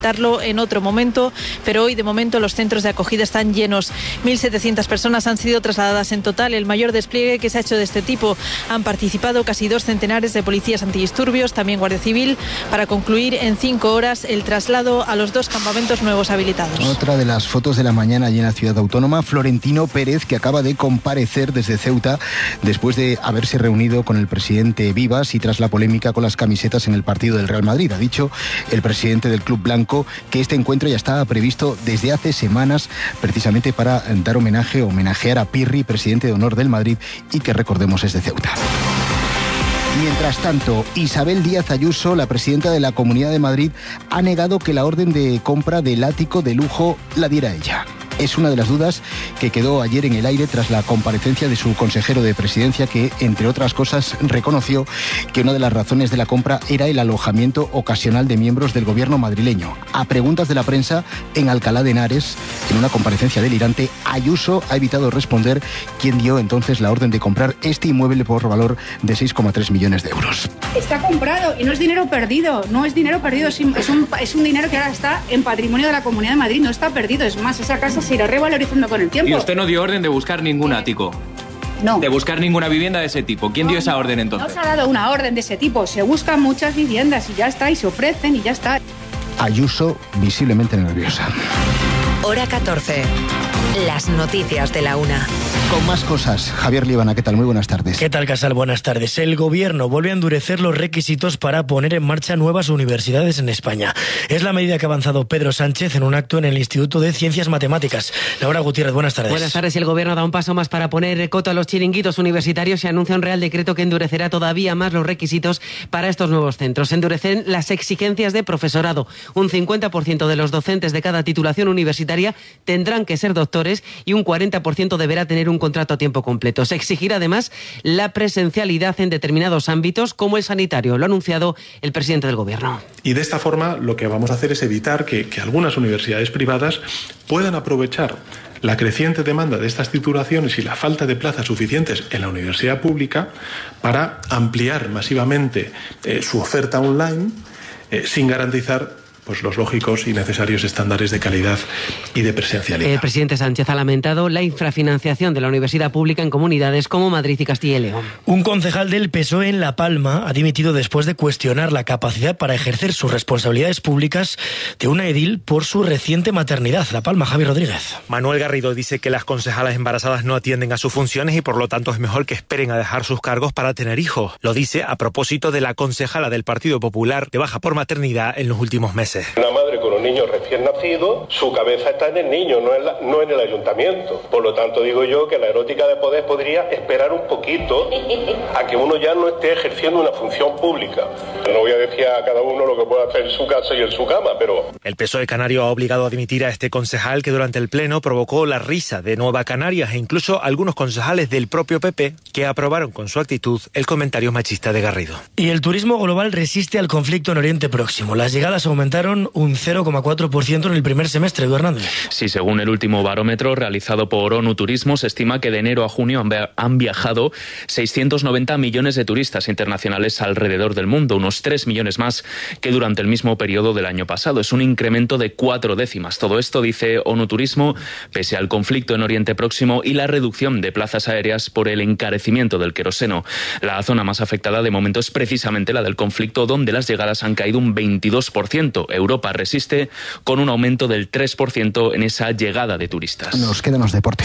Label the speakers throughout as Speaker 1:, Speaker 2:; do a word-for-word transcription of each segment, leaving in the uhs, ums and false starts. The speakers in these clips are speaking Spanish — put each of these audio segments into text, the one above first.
Speaker 1: en otro momento, pero hoy de momento los centros de acogida están llenos. mil setecientas personas han sido trasladadas en total, el mayor despliegue que se ha hecho de este tipo. Han participado casi dos centenares de policías antidisturbios, también Guardia Civil, para concluir en cinco horas el traslado a los dos campamentos nuevos habilitados.
Speaker 2: Otra de las fotos de la mañana allí en la ciudad autónoma, Florentino Pérez, que acaba de comparecer desde Ceuta después de haberse reunido con el presidente Vivas y tras la polémica con las camisetas en el partido del Real Madrid. Ha dicho el presidente del club blanco que este encuentro ya estaba previsto desde hace semanas precisamente para dar homenaje, homenajear a Pirri, presidente de honor del Madrid, y que recordemos es de Ceuta. Mientras tanto, Isabel Díaz Ayuso, la presidenta de la Comunidad de Madrid, ha negado que la orden de compra del ático de lujo la diera ella. Es una de las dudas que quedó ayer en el aire tras la comparecencia de su consejero de presidencia, que, entre otras cosas, reconoció que una de las razones de la compra era el alojamiento ocasional de miembros del gobierno madrileño. A preguntas de la prensa en Alcalá de Henares, en una comparecencia delirante, Ayuso ha evitado responder quién dio entonces la orden de comprar este inmueble por valor de seis coma tres millones de euros.
Speaker 3: Está comprado y no es dinero perdido, no es dinero perdido, es un, es un dinero que ahora está en patrimonio de la Comunidad de Madrid, no está perdido, es más, esa casa se irá revalorizando con el tiempo.
Speaker 4: Y usted no dio orden de buscar ningún ático.
Speaker 3: No.
Speaker 4: De buscar ninguna vivienda de ese tipo. ¿Quién
Speaker 3: no,
Speaker 4: dio esa
Speaker 3: no,
Speaker 4: orden entonces?
Speaker 3: No se ha dado una orden de ese tipo. Se buscan muchas viviendas y ya está, y se ofrecen y ya está.
Speaker 2: Ayuso visiblemente nerviosa.
Speaker 5: Hora catorce. Las noticias de la una.
Speaker 2: Con más cosas, Javier Líbana, ¿qué tal? Muy buenas tardes.
Speaker 6: ¿Qué tal, Casal? Buenas tardes. El Gobierno vuelve a endurecer los requisitos para poner en marcha nuevas universidades en España. Es la medida que ha avanzado Pedro Sánchez en un acto en el Instituto de Ciencias Matemáticas. Laura Gutiérrez, buenas tardes.
Speaker 7: Buenas tardes. El Gobierno da un paso más para poner coto a los chiringuitos universitarios y anuncia un Real Decreto que endurecerá todavía más los requisitos para estos nuevos centros. Se endurecen las exigencias de profesorado. Un cincuenta por ciento de los docentes de cada titulación universitaria tendrán que ser doctores y un cuarenta por ciento deberá tener un contrato a tiempo completo. Se exigirá además la presencialidad en determinados ámbitos como el sanitario. Lo ha anunciado el presidente del Gobierno.
Speaker 8: Y de esta forma lo que vamos a hacer es evitar que, que algunas universidades privadas puedan aprovechar la creciente demanda de estas titulaciones y la falta de plazas suficientes en la universidad pública para ampliar masivamente eh, su oferta online eh, sin garantizar pues los lógicos y necesarios estándares de calidad y de presencialidad.
Speaker 7: El presidente Sánchez ha lamentado la infrafinanciación de la universidad pública en comunidades como Madrid y Castilla y León.
Speaker 6: Un concejal del P S O E en La Palma ha dimitido después de cuestionar la capacidad para ejercer sus responsabilidades públicas de una edil por su reciente maternidad. La Palma, Javi Rodríguez.
Speaker 9: Manuel Garrido dice que las concejalas embarazadas no atienden a sus funciones y por lo tanto es mejor que esperen a dejar sus cargos para tener hijos. Lo dice a propósito de la concejala del Partido Popular de baja por maternidad en los últimos meses.
Speaker 10: Una madre con un niño recién nacido, su cabeza está en el niño, no en, la, no en el ayuntamiento. Por lo tanto, digo yo que la erótica de poder podría esperar un poquito a que uno ya no esté ejerciendo una función pública. No voy a decir a cada uno lo que puede hacer en su casa y en su cama, pero...
Speaker 9: El P S O E canario ha obligado a dimitir a este concejal que durante el pleno provocó la risa de Nueva Canarias e incluso algunos concejales del propio P P que aprobaron con su actitud el comentario machista de Garrido.
Speaker 6: Y el turismo global resiste al conflicto en Oriente Próximo. Las llegadas aumentaron un cero coma cuatro por ciento en el primer semestre, Edu Hernández.
Speaker 11: Sí, según el último barómetro realizado por ONU Turismo, se estima que de enero a junio han viajado seiscientos noventa millones de turistas internacionales alrededor del mundo, unos tres millones más que durante el mismo periodo del año pasado. Es un incremento de cuatro décimas. Todo esto, dice ONU Turismo, pese al conflicto en Oriente Próximo y la reducción de plazas aéreas por el encarecimiento del queroseno. La zona más afectada de momento es precisamente la del conflicto, donde las llegadas han caído un veintidós por ciento. Europa resiste con un aumento del tres por ciento en esa llegada de turistas.
Speaker 2: Nos quedan los deportes.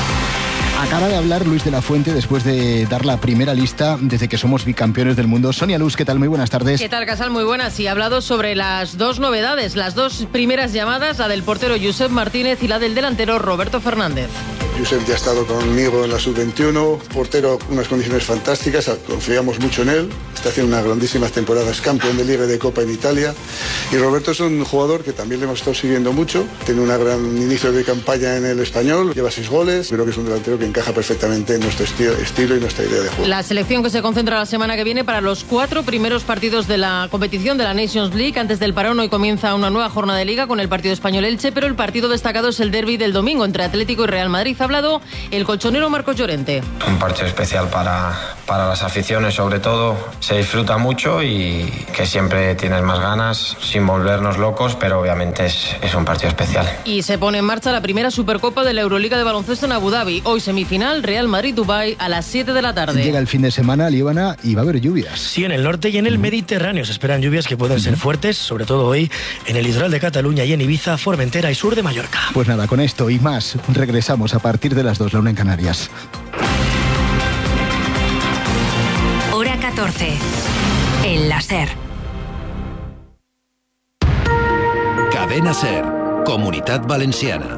Speaker 2: Acaba de hablar Luis de la Fuente después de dar la primera lista desde que somos bicampeones del mundo. Sonia Luz, ¿qué tal? Muy buenas tardes.
Speaker 12: ¿Qué tal, Casal? Muy buenas. Y ha hablado sobre las dos novedades, las dos primeras llamadas, la del portero Josep Martínez y la del delantero Roberto Fernández.
Speaker 13: Josep ya ha estado conmigo en la sub veintiuno, portero, unas condiciones fantásticas, confiamos mucho en él, está haciendo unas grandísimas temporadas, campeón de Liga y de Copa en Italia. Y Roberto es un jugador que también le hemos estado siguiendo mucho, tiene un gran inicio de campaña en el Español, lleva seis goles, creo que es un delantero que encaja perfectamente en nuestro estilo, estilo y nuestra idea de juego.
Speaker 12: La selección que se concentra la semana que viene para los cuatro primeros partidos de la competición de la Nations League. Antes del parón hoy comienza una nueva jornada de Liga con el partido español Elche, pero el partido destacado es el derbi del domingo entre Atlético y Real Madrid Ha hablado el colchonero Marcos Llorente.
Speaker 14: Un partido especial para, para las aficiones, sobre todo. Se disfruta mucho y que siempre tienes más ganas, sin volvernos locos, pero obviamente es, es un partido especial.
Speaker 12: Y se pone en marcha la primera Supercopa de la Euroliga de baloncesto en Abu Dhabi. Hoy semifinal, Real Madrid-Dubái a las siete de la tarde.
Speaker 2: Llega el fin de semana, Líbana, y va a haber lluvias.
Speaker 6: Sí, en el norte y en el Mediterráneo se esperan lluvias que pueden ser fuertes, sobre todo hoy en el litoral de Cataluña y en Ibiza, Formentera y sur de Mallorca.
Speaker 2: Pues nada, con esto y más, regresamos a partir de las dos, la una en Canarias.
Speaker 5: Hora catorce. En la SER.
Speaker 15: Cadena SER, Comunitat Valenciana.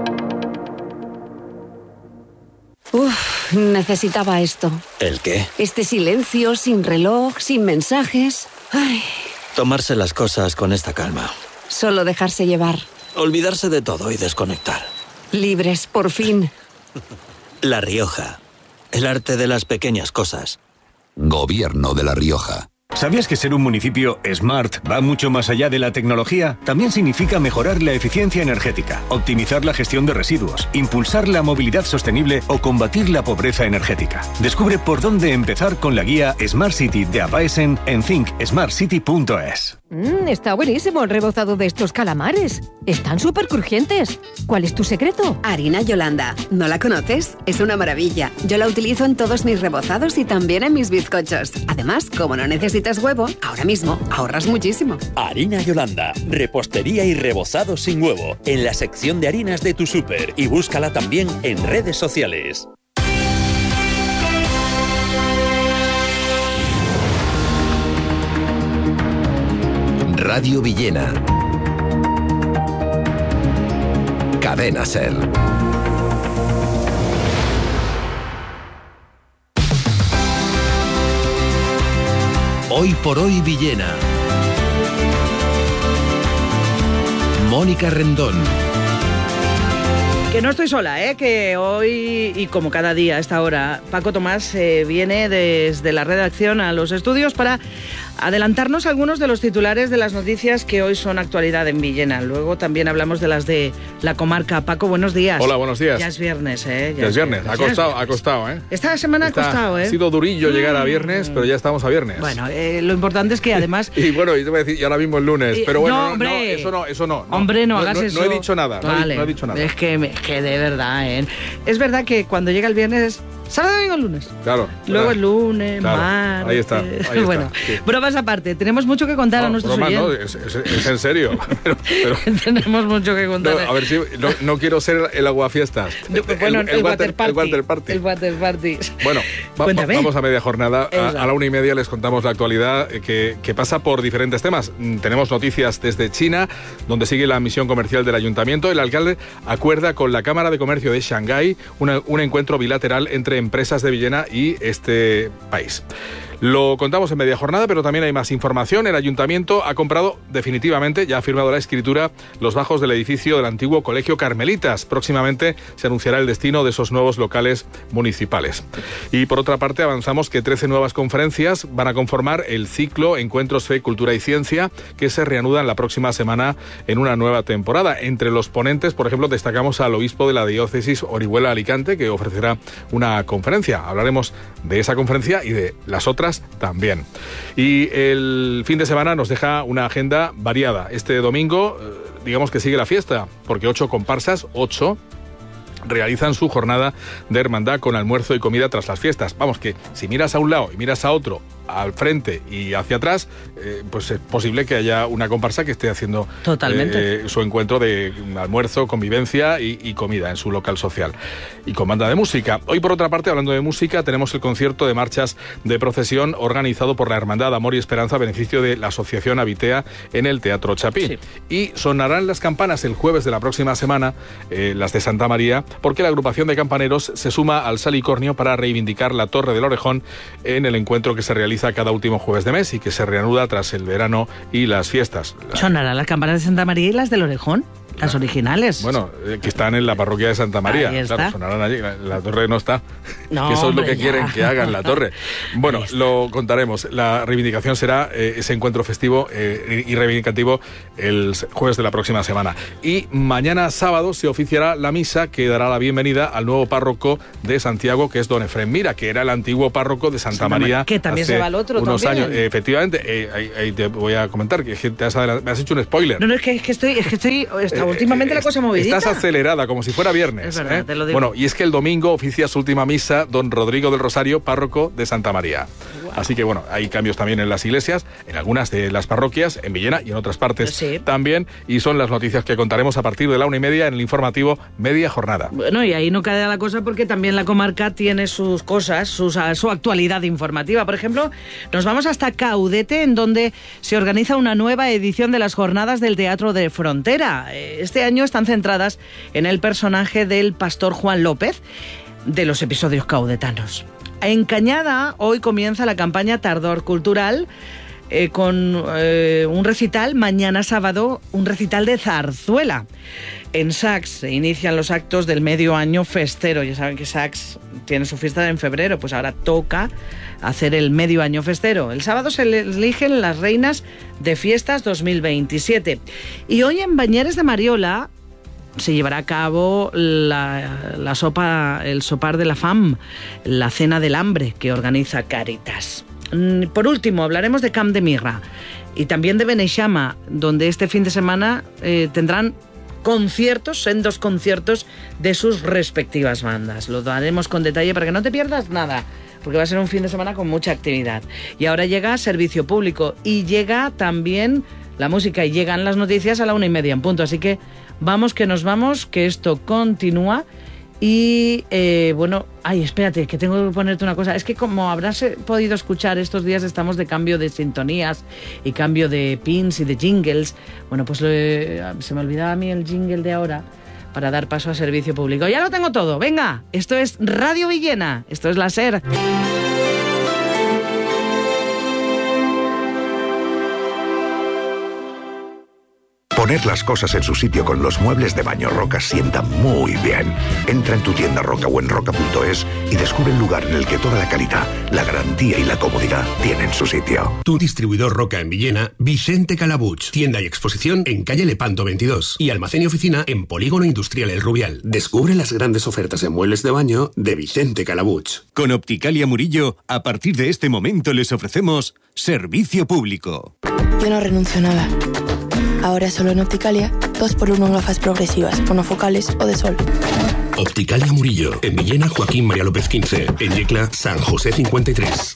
Speaker 16: Uf, necesitaba esto.
Speaker 17: ¿El qué?
Speaker 16: Este silencio, sin reloj, sin mensajes. Ay.
Speaker 17: Tomarse las cosas con esta calma.
Speaker 16: Solo dejarse llevar.
Speaker 17: Olvidarse de todo y desconectar.
Speaker 16: Libres, por fin.
Speaker 17: La Rioja. El arte de las pequeñas cosas.
Speaker 15: Gobierno de La Rioja.
Speaker 18: ¿Sabías que ser un municipio smart va mucho más allá de la tecnología? También significa mejorar la eficiencia energética, optimizar la gestión de residuos, impulsar la movilidad sostenible o combatir la pobreza energética. Descubre por dónde empezar con la guía Smart City de Apaesen en think smart city punto es.
Speaker 19: Mmm, está buenísimo el rebozado de estos calamares. Están súper crujientes. ¿Cuál es tu secreto?
Speaker 20: Harina Yolanda. ¿No la conoces? Es una maravilla. Yo la utilizo en todos mis rebozados y también en mis bizcochos. Además, como no necesitas huevo, ahora mismo ahorras muchísimo.
Speaker 21: Harina Yolanda. Repostería y rebozado sin huevo. En la sección de harinas de tu súper. Y búscala también en redes sociales.
Speaker 15: Radio Villena. Cadena SER. Hoy por hoy Villena. Mónica Rendón.
Speaker 22: Que no estoy sola, ¿eh? Que hoy, y como cada día a esta hora, Paco Tomás eh, viene desde la redacción a los estudios para adelantarnos algunos de los titulares de las noticias que hoy son actualidad en Villena. Luego también hablamos de las de la comarca. Paco, buenos días.
Speaker 23: Hola, buenos días.
Speaker 22: Ya es viernes, ¿eh?
Speaker 23: Ya, ya es viernes. Ha costado, ha costado, ¿eh?
Speaker 22: Esta semana
Speaker 23: Está,
Speaker 22: ha costado, ¿eh?
Speaker 23: Ha sido durillo llegar a viernes, pero ya estamos a viernes.
Speaker 22: Bueno, eh, lo importante es que además...
Speaker 23: y bueno, y te voy a decir, y ahora mismo es lunes,
Speaker 22: y,
Speaker 23: pero bueno,
Speaker 22: no,
Speaker 23: no,
Speaker 22: hombre,
Speaker 23: no, eso no, eso no. no
Speaker 22: hombre, no,
Speaker 23: no
Speaker 22: hagas
Speaker 23: no,
Speaker 22: eso.
Speaker 23: No he dicho nada,
Speaker 22: vale.
Speaker 23: no, he, no he dicho nada.
Speaker 22: Es que, es que de verdad, ¿eh? Es verdad que cuando llega el viernes... Sábado, domingo, lunes.
Speaker 23: Claro.
Speaker 22: Luego el lunes,
Speaker 23: claro,
Speaker 22: martes...
Speaker 23: Ahí está, ahí está.
Speaker 22: Bueno,
Speaker 23: sí.
Speaker 22: Bromas aparte, tenemos mucho que contar
Speaker 23: no,
Speaker 22: a nuestros
Speaker 23: bromas,
Speaker 22: oyentes.
Speaker 23: No, es, es, es en serio. pero, pero,
Speaker 22: tenemos mucho que contar.
Speaker 23: No, a ver si no, no quiero ser el aguafiestas.
Speaker 22: No, bueno, el, el, el, water,
Speaker 23: water,
Speaker 22: party,
Speaker 23: el water party.
Speaker 22: El water party.
Speaker 23: Bueno, va, va, vamos a media jornada. A, a la una y media les contamos la actualidad que, que pasa por diferentes temas. Tenemos noticias desde China, donde sigue la misión comercial del ayuntamiento. El alcalde acuerda con la Cámara de Comercio de Shanghái una, un encuentro bilateral entre empresas de Villena y este país. Lo contamos en media jornada, pero también hay más información. El ayuntamiento ha comprado definitivamente, ya ha firmado la escritura, los bajos del edificio del antiguo Colegio Carmelitas. Próximamente se anunciará el destino de esos nuevos locales municipales. Y por otra parte avanzamos que trece nuevas conferencias van a conformar el ciclo Encuentros Fe, Cultura y Ciencia, que se reanudan la próxima semana en una nueva temporada. Entre los ponentes, por ejemplo, destacamos al obispo de la diócesis Orihuela Alicante, que ofrecerá una conferencia. Hablaremos de esa conferencia y de las otras también. Y el fin de semana nos deja una agenda variada. Este domingo, digamos que sigue la fiesta, porque ocho comparsas, ocho, realizan su jornada de hermandad con almuerzo y comida tras las fiestas. Vamos, que si miras a un lado y miras a otro, al frente y hacia atrás, eh, pues es posible que haya una comparsa que esté haciendo
Speaker 22: Totalmente.
Speaker 23: Eh, su encuentro de almuerzo, convivencia y, y comida en su local social. Y con banda de música. Hoy, por otra parte, hablando de música, tenemos el concierto de marchas de procesión organizado por la Hermandad Amor y Esperanza a beneficio de la Asociación Habitea en el Teatro Chapí. Sí. Y sonarán las campanas el jueves de la próxima semana, eh, las de Santa María, porque la agrupación de campaneros se suma al Salicornio para reivindicar la Torre del Orejón en el encuentro que se realiza cada último jueves de mes y que se reanuda tras el verano y las fiestas.
Speaker 22: ¿Sonarán las campanas de Santa María y las del Orejón? las originales.
Speaker 23: Bueno, eh, que están en la parroquia de Santa María.
Speaker 22: Ahí está.
Speaker 23: Claro, sonarán allí. La, la torre no está.
Speaker 22: No,
Speaker 23: que eso
Speaker 22: hombre,
Speaker 23: es lo que
Speaker 22: ya.
Speaker 23: quieren que hagan la torre. Bueno, lo contaremos. La reivindicación será eh, ese encuentro festivo eh, y reivindicativo el jueves de la próxima semana. Y mañana sábado se oficiará la misa que dará la bienvenida al nuevo párroco de Santiago, que es don Efrén Mira, que era el antiguo párroco de Santa, Santa María.
Speaker 22: Que también
Speaker 23: hace
Speaker 22: se va al otro
Speaker 23: unos
Speaker 22: también.
Speaker 23: años. Eh, efectivamente, eh, ahí, ahí te voy a comentar que te has adelantado, me has hecho un spoiler.
Speaker 22: No, no, es que, es que estoy, es que estoy, está, últimamente
Speaker 23: Eh,
Speaker 22: la cosa movidita.
Speaker 23: Estás acelerada, como si fuera viernes.
Speaker 22: Es verdad,
Speaker 23: ¿eh?
Speaker 22: te lo digo.
Speaker 23: Bueno, y es que el domingo oficia su última misa don Rodrigo del Rosario, párroco de Santa María. Wow. Así que bueno, hay cambios también en las iglesias, en algunas de las parroquias, en Villena y en otras partes sí. también, y son las noticias que contaremos a partir de la una y media en el informativo Media Jornada.
Speaker 22: Bueno, y ahí no cae la cosa porque también la comarca tiene sus cosas, sus, su actualidad informativa. Por ejemplo, nos vamos hasta Caudete, en donde se organiza una nueva edición de las jornadas del Teatro de Frontera. Este año están centradas en el personaje del pastor Juan López, de los episodios caudetanos. En Cañada hoy comienza la campaña Tardor Cultural eh, con eh, un recital, mañana sábado un recital de zarzuela. En Sax se inician los actos del medio año festero. Ya saben que Sax tiene su fiesta en febrero, pues ahora toca hacer el medio año festero. El sábado se eligen las reinas de fiestas dos mil veintisiete. Y hoy en Bañeres de Mariola se llevará a cabo la, la sopa, el sopar de la fam, la cena del hambre que organiza Càritas. Por último, hablaremos de Camp de Mirra y también de Beneixama, donde este fin de semana eh, tendrán conciertos, sendos conciertos de sus respectivas bandas. Lo daremos con detalle para que no te pierdas nada, porque va a ser un fin de semana con mucha actividad. Y ahora llega Servicio Público y llega también la música y llegan las noticias a la una y media en punto. Así que vamos que nos vamos, que esto continúa. Y eh, bueno, ay, espérate, que tengo que ponerte una cosa. Es que como habrás podido escuchar, estos días estamos de cambio de sintonías y cambio de pins y de jingles. Bueno, pues lo, se me olvidaba a mí el jingle de ahora para dar paso a Servicio Público. Ya lo tengo todo, venga, esto es Radio Villena, esto es la SER.
Speaker 1: Poner las cosas en su sitio con los muebles de Baño Roca sienta muy bien. Entra en tu tienda Roca o en roca punto es y descubre el lugar en el que toda la calidad, la garantía y la comodidad tienen su sitio.
Speaker 3: Tu distribuidor Roca en Villena, Vicente Calabuch. Tienda y exposición en calle Lepanto veintidós y almacén y oficina en Polígono Industrial El Rubial. Descubre las grandes ofertas en muebles de baño de Vicente Calabuch.
Speaker 18: Con Opticalia Murillo, a partir de este momento les ofrecemos servicio público.
Speaker 4: Yo no renuncio a nada. Ahora solo en Opticalia, dos por uno en gafas progresivas, monofocales o de sol.
Speaker 3: Opticalia Murillo, en Villena Joaquín María López quince, en Yecla San José cincuenta y tres.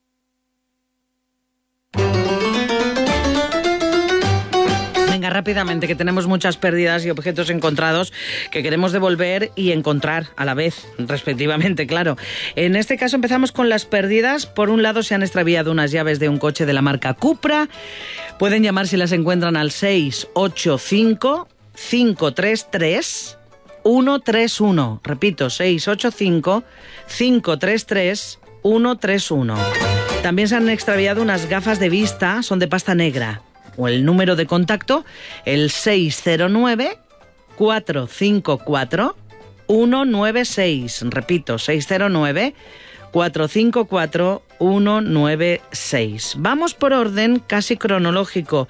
Speaker 22: Venga, rápidamente, que tenemos muchas pérdidas y objetos encontrados que queremos devolver y encontrar a la vez, respectivamente, claro. En este caso empezamos con las pérdidas. Por un lado, se han extraviado unas llaves de un coche de la marca Cupra. Pueden llamar si las encuentran al seis ocho cinco, cinco tres tres, uno tres uno. Repito, seis ocho cinco, cinco tres tres, uno tres uno. También se han extraviado unas gafas de vista, son de pasta negra. O el número de contacto, el seis cero nueve, cuatro cinco cuatro, uno nueve seis. Repito, seis cero nueve, cuatro cinco cuatro, uno nueve seis. Vamos por orden casi cronológico.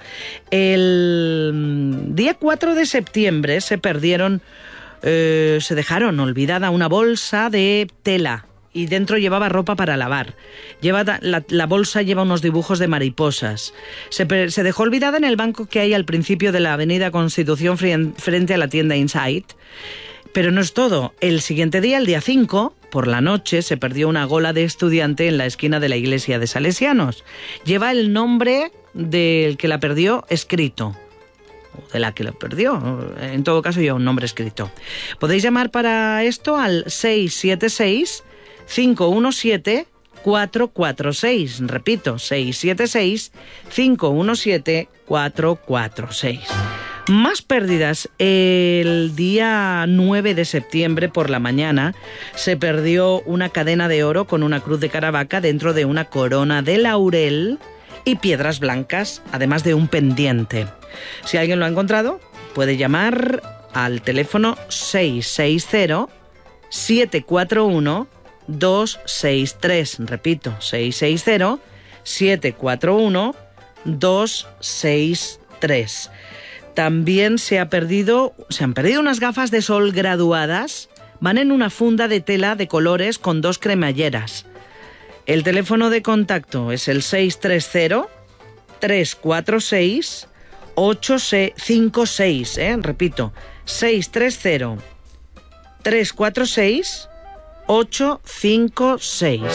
Speaker 22: El día cuatro de septiembre se perdieron, eh, se dejaron olvidada una bolsa de tela. Y dentro llevaba ropa para lavar. Lleva, la, la bolsa lleva unos dibujos de mariposas. Se, se dejó olvidada en el banco que hay al principio de la avenida Constitución frente a la tienda Inside. Pero no es todo. El siguiente día, el día cinco, por la noche, se perdió una gola de estudiante en la esquina de la iglesia de Salesianos. Lleva el nombre del que la perdió escrito. De la que la perdió. En todo caso, lleva un nombre escrito. Podéis llamar para esto al seis siete seis, cinco uno siete, cuatro cuatro seis. Repito, seis siete seis, cinco uno siete, cuatro cuatro seis. Más pérdidas. El día nueve de septiembre por la mañana se perdió una cadena de oro con una cruz de Caravaca dentro de una corona de laurel y piedras blancas, además de un pendiente. Si alguien lo ha encontrado, puede llamar al teléfono seis seis cero, siete cuatro uno, dos seis tres. Repito, seis seis cero, siete cuatro uno, dos seis tres. También se ha perdido, se han perdido unas gafas de sol graduadas. Van en una funda de tela de colores con dos cremalleras. El teléfono de contacto es el seis tres cero, tres cuatro seis, ocho cinco seis. ¿eh? Repito, seis tres cero, tres cuatro seis, ocho cinco seis.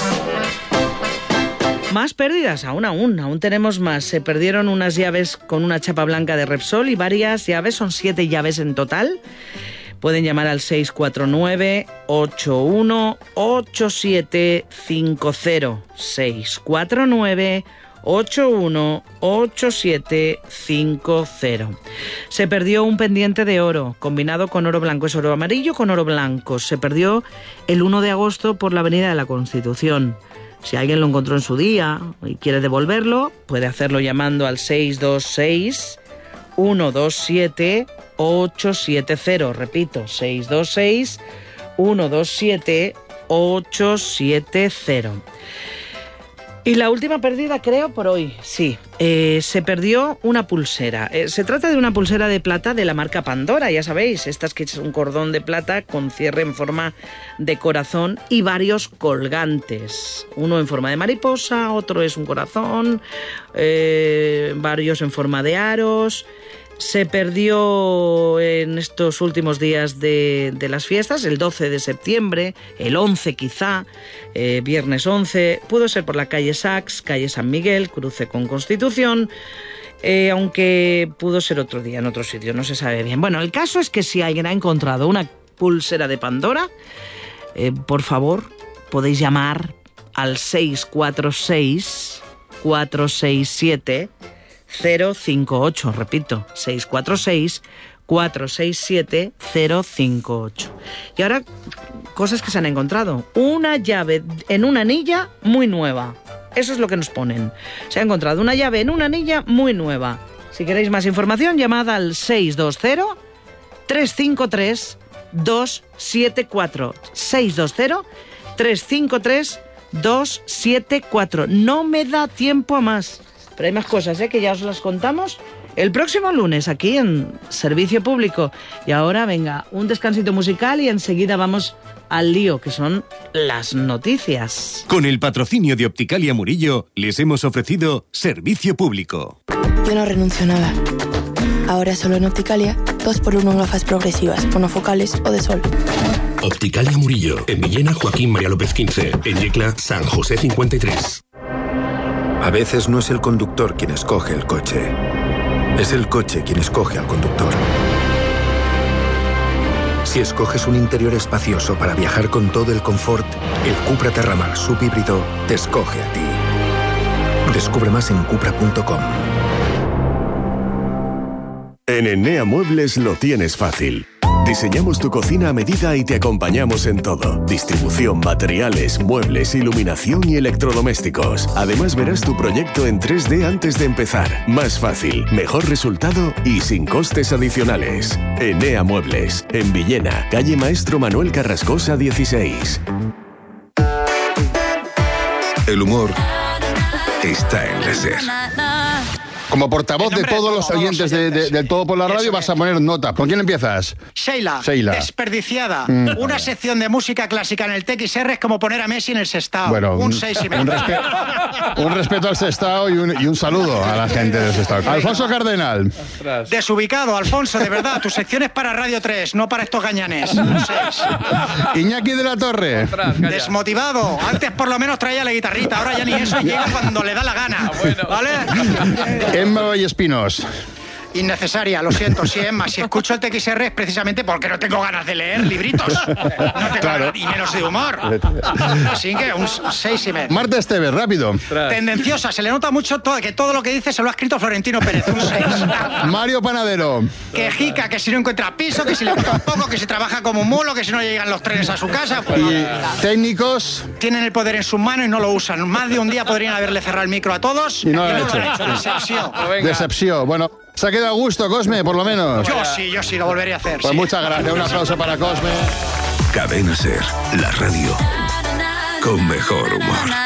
Speaker 22: Más pérdidas, aún, aún, aún tenemos más. Se perdieron unas llaves con una chapa blanca de Repsol y varias llaves, son siete llaves en total. Pueden llamar al seis cuatro nueve, ocho uno, ocho siete cinco cero. seis cuatro nueve, ocho uno, ocho siete cinco cero. Se perdió un pendiente de oro, combinado con oro blanco, es oro amarillo con oro blanco. Se perdió el uno de agosto por la Avenida de la Constitución. Si alguien lo encontró en su día y quiere devolverlo, puede hacerlo llamando al seis dos seis, uno dos siete, ocho siete cero. Repito, seis dos seis, uno dos siete, ocho siete cero. Y la última pérdida, creo, por hoy, sí. Eh, se perdió una pulsera. Eh, se trata de una pulsera de plata de la marca Pandora, ya sabéis, estas que es un cordón de plata con cierre en forma de corazón y varios colgantes. Uno en forma de mariposa, otro es un corazón, eh, varios en forma de aros. Se perdió en estos últimos días de, de las fiestas, el doce de septiembre, el once quizá, eh, viernes once, pudo ser por la calle Sachs, calle San Miguel, cruce con Constitución, eh, aunque pudo ser otro día en otro sitio, no se sabe bien. Bueno, el caso es que si alguien ha encontrado una pulsera de Pandora, eh, por favor, podéis llamar al seis cuatro seis, cuatro seis siete, cero cinco ocho, repito, seis cuatro seis, cuatro seis siete, cero cinco ocho. Y ahora, cosas que se han encontrado. Una llave en una anilla muy nueva. Eso es lo que nos ponen. Se ha encontrado una llave en una anilla muy nueva. Si queréis más información, llamad al seis dos cero, tres cinco tres, dos siete cuatro. seis dos cero, tres cinco tres, dos siete cuatro. No me da tiempo a más. Pero hay más cosas, ¿eh? que ya os las contamos el próximo lunes aquí en Servicio Público. Y ahora, venga, un descansito musical y enseguida vamos al lío, que son las noticias.
Speaker 18: Con el patrocinio de Opticalia Murillo, les hemos ofrecido Servicio Público.
Speaker 4: Yo no renuncio a nada. Ahora solo en Opticalia, dos por uno en gafas progresivas, monofocales o de sol.
Speaker 3: Opticalia Murillo, en Villena, Joaquín María López quince, en Yecla, San José cincuenta y tres.
Speaker 7: A veces no es el conductor quien escoge el coche, es el coche quien escoge al conductor. Si escoges un interior espacioso para viajar con todo el confort, el Cupra Terramar subhíbrido te escoge a ti. Descubre más en cupra punto com.
Speaker 8: En Enea Muebles lo tienes fácil. Diseñamos tu cocina a medida y te acompañamos en todo. Distribución, materiales, muebles, iluminación y electrodomésticos. Además verás tu proyecto en tres D antes de empezar. Más fácil, mejor resultado y sin costes adicionales. Enea Muebles, en Villena, calle Maestro Manuel Carrascosa dieciséis.
Speaker 1: El humor está en la SER.
Speaker 10: Como portavoz de todos los oyentes de, de, de Todo por la Radio, vas a poner nota. ¿Con quién empiezas?
Speaker 24: Sheila,
Speaker 10: Sheila.
Speaker 24: Desperdiciada.
Speaker 10: Mm.
Speaker 24: Una sección de música clásica en el T X R es como poner a Messi en el Sestao.
Speaker 10: Bueno,
Speaker 24: un
Speaker 10: un,
Speaker 24: seis y medio.
Speaker 10: un, respe un respeto al Sestao y un, y un saludo a la gente del Sestao. Alfonso Cardenal.
Speaker 24: Desubicado, Alfonso, de verdad. Tu sección es para Radio tres, no para estos gañanes. Un seis.
Speaker 10: Iñaki de la Torre.
Speaker 24: Desmotivado. Antes por lo menos traía la guitarrita, ahora ya ni eso, y llega cuando le da la gana. ¿Vale?
Speaker 10: Emma Vallespinos.
Speaker 24: Innecesaria, lo siento, sí, Emma. Si escucho el T X R es precisamente porque no tengo ganas de leer libritos. No tengo
Speaker 10: Claro.
Speaker 24: ganas, y menos de humor. Así que un seis y medio.
Speaker 10: Marta Esteves, rápido.
Speaker 24: Tendenciosa, se le nota mucho todo, que todo lo que dice se lo ha escrito Florentino Pérez, un seis.
Speaker 10: Mario Panadero.
Speaker 24: Que jica, que si no encuentra piso, que si le gusta un poco, que si trabaja como un mulo, que si no llegan los trenes a su casa. Pues,
Speaker 10: Y técnicos.
Speaker 24: tienen el poder en sus manos y no lo usan. Más de un día podrían haberle cerrado el micro a todos
Speaker 10: Y no lo han
Speaker 24: lo
Speaker 10: hecho.
Speaker 24: han hecho. Decepción.
Speaker 10: Decepción. Bueno, Se ha quedado a gusto, Cosme, por lo menos.
Speaker 24: Yo sí, yo sí, lo volveré a hacer.
Speaker 10: Pues
Speaker 24: sí.
Speaker 10: muchas gracias, un aplauso para Cosme.
Speaker 1: Cadena Ser, la radio con mejor humor.